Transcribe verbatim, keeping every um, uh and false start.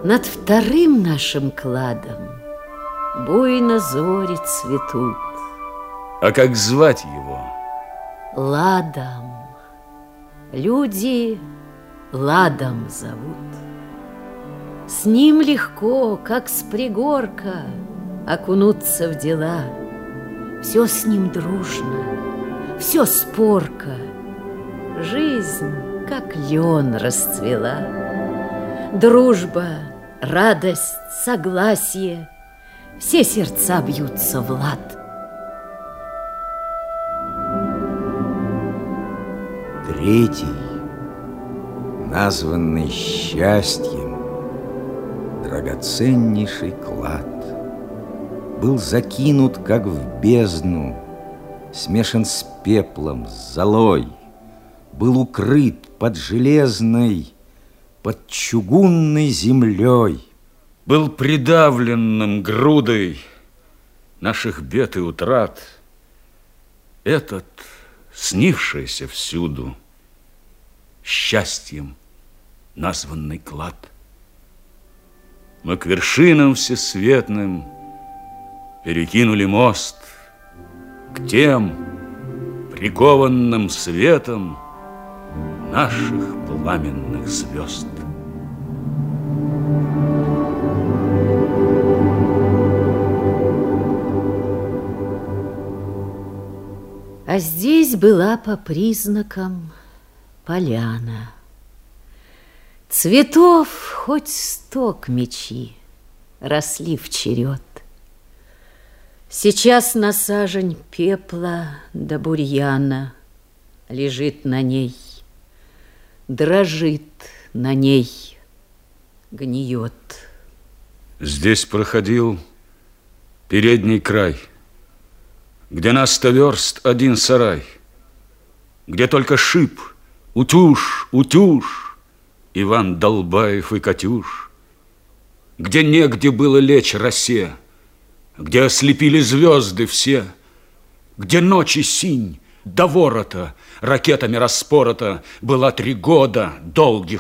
Над вторым нашим кладом буйно зори цветут. А как звать его? Ладом. Люди Ладом зовут. С ним легко, как с пригорка, окунуться в дела. Все с ним дружно, все спорка. Жизнь, как лен, расцвела. Дружба, радость, согласие, все сердца бьются в лад. Третий, названный счастьем, драгоценнейший клад, был закинут, как в бездну, смешан с пеплом, с золой, был укрыт под железной, под чугунной землей. Был придавленным грудой наших бед и утрат этот, снившийся всюду, счастьем названный клад. Мы к вершинам всесветным перекинули мост, к тем, прикованным светом наших пламенных звезд. А здесь была по признакам поляна. Цветов хоть сто к мечи росли в черед. Сейчас на сажень пепла да бурьяна лежит на ней, дрожит на ней, гниет. Здесь проходил передний край, где на сто верст один сарай, где только шип, утюж, утюж, Иван Долбаев и Катюш, где негде было лечь росе, где ослепили звезды все, где ночи синь до ворота ракетами распорота была три года долгих